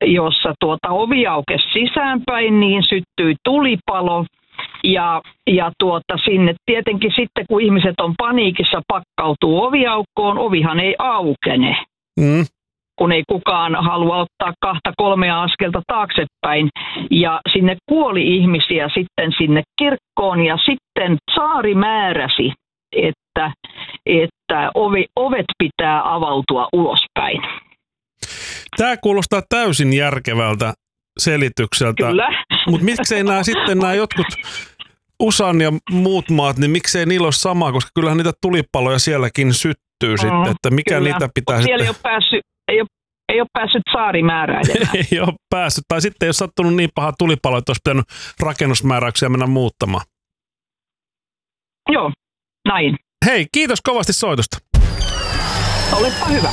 jossa ovi aukesi sisäänpäin, niin syttyi tulipalo. Ja sinne tietenkin sitten, kun ihmiset on paniikissa, pakkautuu oviaukkoon, ovihan ei aukene. Kun ei kukaan halua ottaa 2-3 askelta taaksepäin. Ja sinne kuoli ihmisiä sitten sinne kirkkoon ja sitten tsaari määräsi, että ovet pitää avautua ulospäin. Tämä kuulostaa täysin järkevältä selitykseltä. Kyllä. Mutta miksei nämä jotkut USAn ja muut maat, niin miksei niillä ole samaa, koska kyllähän niitä tulipaloja sielläkin syttyy sitten, että mikä kyllä. Niitä pitää sitten... Siellä ei ole päässyt tsaari-määräilemään. Ei ole päässyt, tai sitten ei ole sattunut niin paha tulipalo, että olisi pitänyt rakennusmääräyksiä mennä muuttamaan. Joo, näin. Hei, kiitos kovasti soitosta. Olepa hyvä.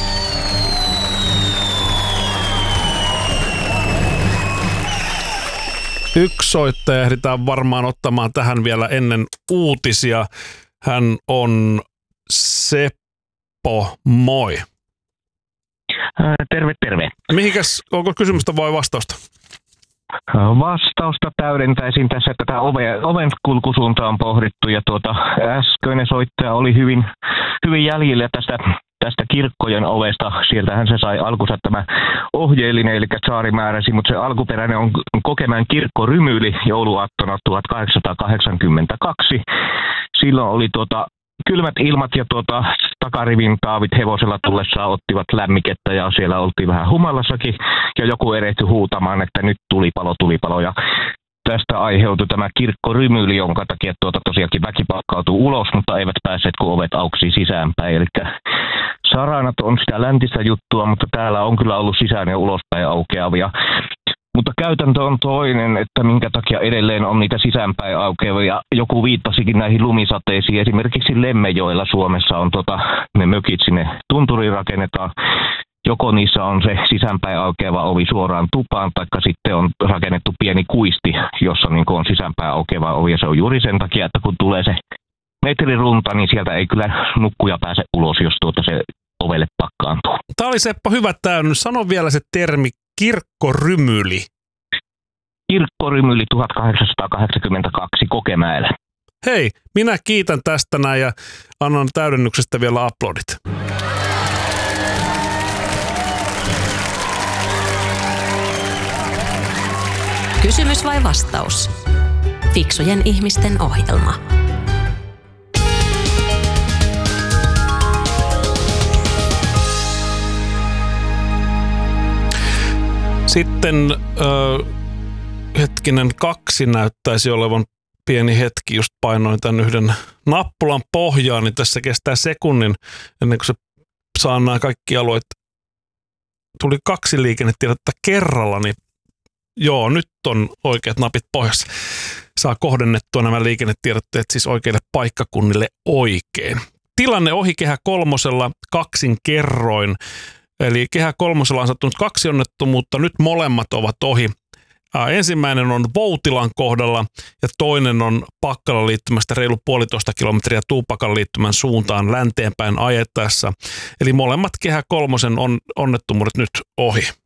Yksi soittaja ehditään varmaan ottamaan tähän vielä ennen uutisia. Hän on Seppo, moi. Terve, terve. Mihinkäs, onko kysymystä vai vastausta? Vastausta täydentäisin tässä, että tätä oven kulkusuuntaa on pohdittu ja äskeinen soittaja oli hyvin jäljellä tästä kirkkojen ovesta. Sieltähän se sai alkunsa tämä ohjeellinen, eli tsaari määräsi, mutta se alkuperäinen on Kokemäen kirkkorymyli jouluaattona 1882. Silloin oli kylmät ilmat ja takarivin taavit hevosella tullessaan ottivat lämmikettä ja siellä oltiin vähän humalassakin ja joku erehtyi huutamaan, että nyt tulipalo ja tästä aiheutui tämä kirkkorymyli, jonka takia tosiaankin väki pakkautui ulos, mutta eivät päässeet, kun ovet auksi sisäänpäin. Eli saranat on sitä läntistä juttua, mutta täällä on kyllä ollut sisään ja ulospäin aukeavia. Mutta käytäntö on toinen, että minkä takia edelleen on niitä sisäänpäin aukeavia. Joku viittasikin näihin lumisateisiin. Esimerkiksi Lemmenjoella Suomessa on ne mökit sinne tunturiin rakennetaan. Joko niissä on se sisäänpäin aukeava ovi suoraan tupaan, taikka sitten on rakennettu pieni kuisti, jossa on sisäänpäin aukeava ovi. Ja se on juuri sen takia, että kun tulee se metrirunta, niin sieltä ei kyllä nukkuja pääse ulos, jos se ovelle pakkaantuu. Tämä oli Seppo hyvä täydennys. Sano vielä se termi kirkkorymyli. Kirkkorymyli 1882 Kokemäellä. Hei, minä kiitän tästä näin ja annan täydennyksestä vielä aplodit. Kysymys vai vastaus? Fiksujen ihmisten ohjelma. Sitten hetkinen 2 näyttäisi olevan pieni hetki. Just painoin tämän yhden nappulan pohjaan, niin tässä kestää sekunnin ennen kuin se saa nämä kaikki alueet. Tuli 2 liikennetiedotetta kerralla, niin joo, nyt on oikeat napit pohjassa. Saa kohdennettua nämä liikennetiedotteet siis oikeille paikkakunnille oikein. Tilanne ohi Kehä kolmosella 2 kerroin. Eli Kehä kolmosella on sattunut 2 onnettomuutta, nyt molemmat ovat ohi. Ensimmäinen on Voutilan kohdalla ja toinen on Pakkalan liittymästä reilu 1,5 kilometriä Tuupakan liittymän suuntaan länteenpäin ajettaessa. Eli molemmat Kehä kolmosen onnettomuudet nyt ohi.